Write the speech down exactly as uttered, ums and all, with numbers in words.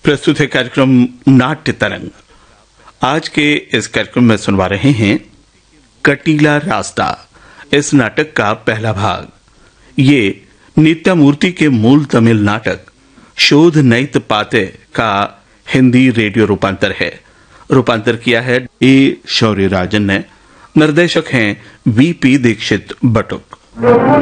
प्रस्तुत है कार्यक्रम नाट्य तरंग। आज के इस कार्यक्रम में सुनवा रहे हैं कटीला रास्ता, इस नाटक का पहला भाग। ये नित्यामूर्ति के मूल तमिल नाटक शोध नैत पाते का हिंदी रेडियो रूपांतर है। रूपांतर किया है ए शौर्य राजन ने। निर्देशक हैं वीपी दीक्षित बटुक।